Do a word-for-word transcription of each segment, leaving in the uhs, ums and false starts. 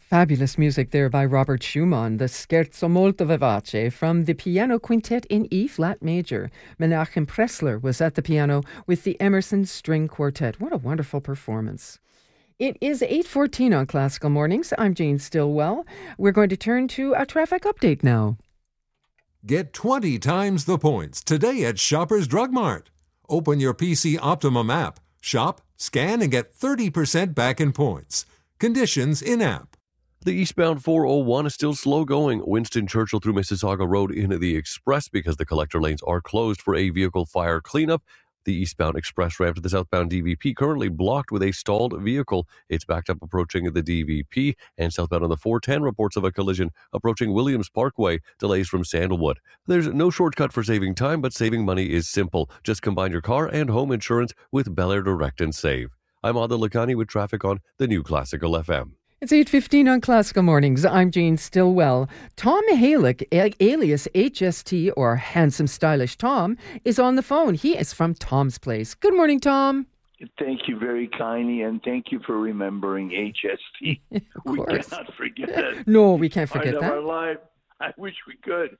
Fabulous music there by Robert Schumann, the Scherzo molto vivace from the Piano Quintet in E-flat major. Menachem Pressler was at the piano with the Emerson String Quartet. What a wonderful performance. It is eight fourteen on Classical Mornings. I'm Jane Stillwell. We're going to turn to a traffic update now. Get twenty times the points today at Shoppers Drug Mart. Open your P C Optimum app, shop, scan, and get thirty percent back in points. Conditions in-app. The eastbound four oh one is still slow going. Winston Churchill through Mississauga Road into the Express because the collector lanes are closed for a vehicle fire cleanup. The eastbound express ramp to the southbound D V P currently blocked with a stalled vehicle. It's backed up approaching the D V P, and southbound on the four ten reports of a collision approaching Williams Parkway, delays from Sandalwood. There's no shortcut for saving time, but saving money is simple. Just combine your car and home insurance with Bel Air Direct and Save. I'm Adil Lakhani with traffic on the new Classical F M. It's eight fifteen on Classical Mornings. I'm Jane Stillwell. Tom Halick, alias H S T or Handsome Stylish Tom, is on the phone. He is from Tom's Place. Good morning, Tom. Thank you very kindly, and thank you for remembering H S T. We course. cannot forget that. No, we can't forget Part that. of our life. I wish we could.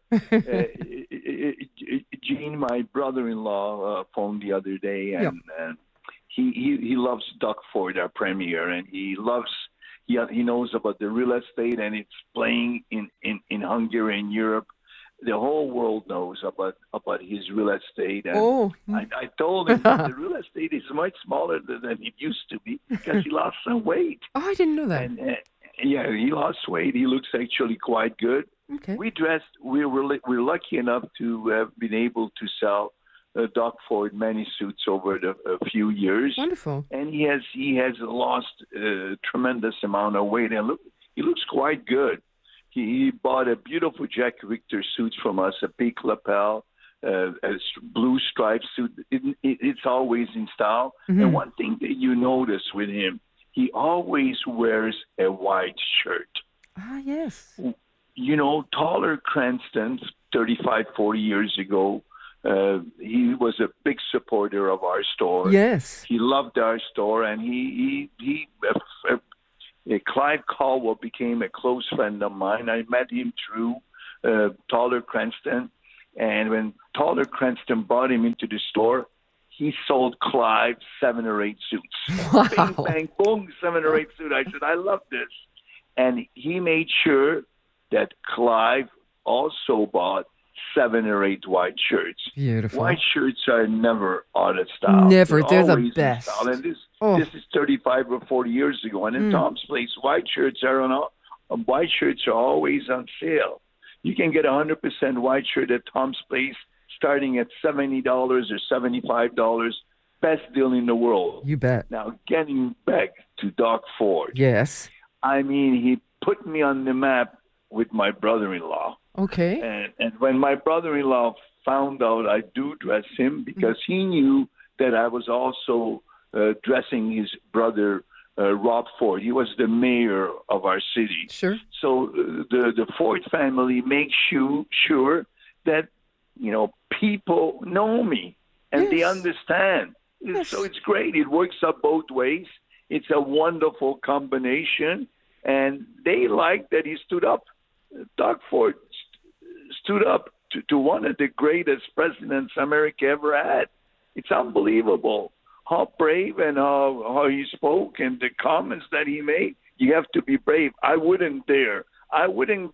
uh, Gene, my brother-in-law, uh, phoned the other day, and Yeah. uh, he, he he loves Doug Ford, our premier, and he loves. He, he knows about the real estate, and it's playing in, in, in Hungary and Europe. The whole world knows about about his real estate. And Oh. I, I told him that the real estate is much smaller than, than it used to be because he lost some weight. Oh, I didn't know that. And uh, yeah, he lost weight. He looks actually quite good. Okay. We dressed. We were li- we're lucky enough to have been able to sell uh, Doug Ford many suits over the, a few years. Wonderful. And he has he has lost a tremendous amount of weight, and look, he looks quite good. He, he bought a beautiful Jack Richter suit from us, a peak lapel, uh, a s- blue striped suit. It, it, it's always in style. Mhm. And one thing that you notice with him, he always wears a white shirt. Ah, yes. You know, taller Cranston, thirty-five, forty years ago, uh, he was a big supporter of our store. Yes. He loved our store, and he he he. Uh, uh, Clive Caldwell became a close friend of mine. I met him through uh, Taller Cranston, and when Taller Cranston brought him into the store, he sold Clive seven or eight suits. Wow. Bing, bang, boom, seven or eight suits. I said, I love this. And he made sure that Clive also bought seven or eight white shirts. Beautiful. White shirts are never out of style. Never. They're the always in best. style. And this, Oh. this is thirty-five or forty years ago. And in Mm. Tom's Place, white shirts are on. all- uh, White shirts are always on sale. You can get a hundred percent white shirt at Tom's Place, starting at seventy dollars or seventy-five dollars. Best deal in the world. You bet. Now, getting back to Doug Ford. Yes. I mean, he put me on the map with my brother-in-law. Okay. And, and when my brother-in-law found out I do dress him, because he knew that I was also uh, dressing his brother, uh, Rob Ford. He was the mayor of our city. Sure. So uh, the, the Ford family makes sure, sure that, you know, people know me and they Yes. understand. Yes. So it's great. It works up both ways. It's a wonderful combination. And they like that he stood up. Doug Ford st- stood up to, to one of the greatest presidents America ever had. It's unbelievable how brave and how, how he spoke and the comments that he made. You have to be brave. I wouldn't dare. I wouldn't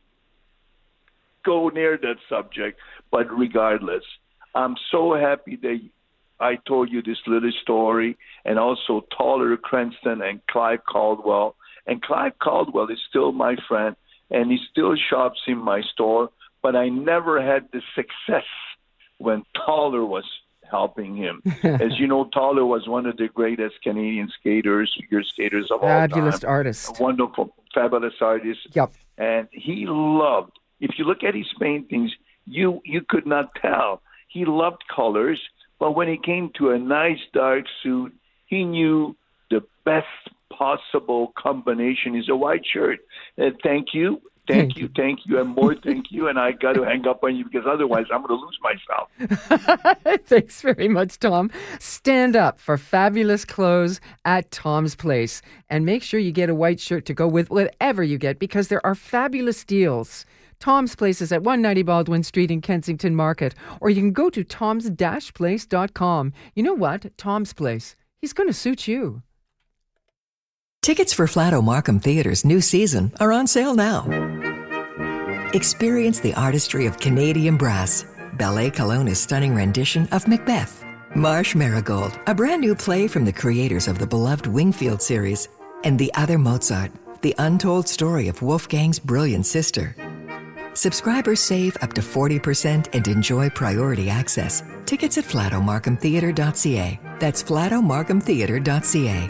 go near that subject. But regardless, I'm so happy that I told you this little story, and also Taller Cranston and Clive Caldwell. And Clive Caldwell is still my friend, and he still shops in my store, but I never had the success when Taller was helping him. As you know, Taller was one of the greatest Canadian skaters, figure skaters of all Fabulous time. artist. A wonderful, fabulous artist. Yep. And he loved, if you look at his paintings, you you could not tell. He loved colors, but when it came to a nice dark suit, he knew the best possible combination is a white shirt. Uh, thank you. Thank you, thank you, and more thank you. And I got to hang up on you because otherwise I'm going to lose myself. Thanks very much, Tom. Stand up for fabulous clothes at Tom's Place. And make sure you get a white shirt to go with whatever you get because there are fabulous deals. Tom's Place is at one ninety Baldwin Street in Kensington Market. Or you can go to toms dash place dot com. You know what? Tom's Place. He's going to suit you. Tickets for Flato Markham Theatre's new season are on sale now. Experience the artistry of Canadian brass, Ballet Kelowna's stunning rendition of Macbeth, Marsh Marigold, a brand new play from the creators of the beloved Wingfield series, and The Other Mozart, the untold story of Wolfgang's brilliant sister. Subscribers save up to forty percent and enjoy priority access. Tickets at flato markham theatre dot c a. That's flato markham theatre dot c a.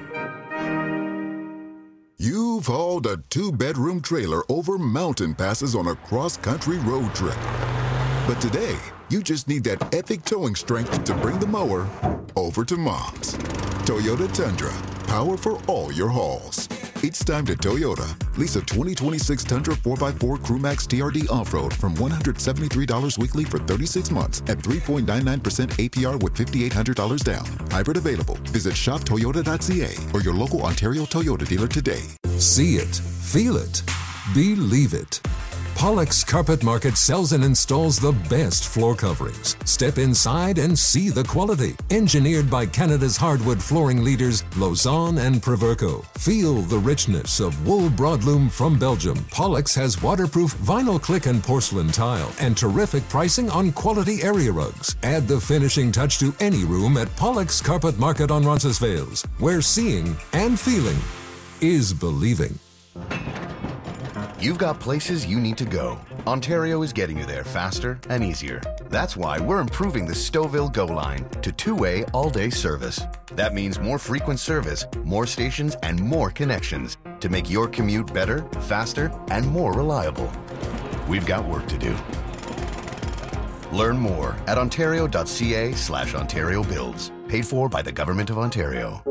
You've hauled a two-bedroom trailer over mountain passes on a cross-country road trip. But today, you just need that epic towing strength to bring the mower over to Mom's. Toyota Tundra, power for all your hauls. It's time to Toyota. Lease a twenty twenty-six Tundra four by four CrewMax T R D Off-Road from one hundred seventy-three dollars weekly for thirty-six months at three point nine nine percent A P R with five thousand eight hundred dollars down. Hybrid available. Visit shop toyota dot c a or your local Ontario Toyota dealer today. See it, feel it, believe it. Pollock's Carpet Market sells and installs the best floor coverings. Step inside and see the quality. Engineered by Canada's hardwood flooring leaders, Lausanne and Proverco. Feel the richness of wool broadloom from Belgium. Pollock's has waterproof vinyl click and porcelain tile and terrific pricing on quality area rugs. Add the finishing touch to any room at Pollock's Carpet Market on Roncesvalles, where seeing and feeling is believing. You've got places you need to go. Ontario is getting you there faster and easier. That's why we're improving the Stouffville GO line to two-way all-day service. That means more frequent service, more stations, and more connections to make your commute better, faster, and more reliable. We've got work to do. Learn more at ontario dot c a slash Ontario Builds. Paid for by the Government of Ontario.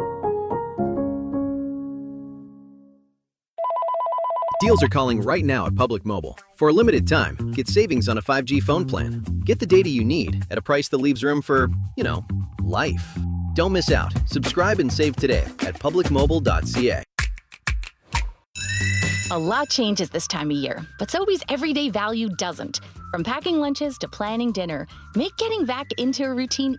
Deals are calling right now at Public Mobile. For a limited time, get savings on a five G phone plan. Get the data you need at a price that leaves room for, you know, life. Don't miss out. Subscribe and save today at public mobile dot c a. A lot changes this time of year, but Sobeys everyday value doesn't. From packing lunches to planning dinner, make getting back into a routine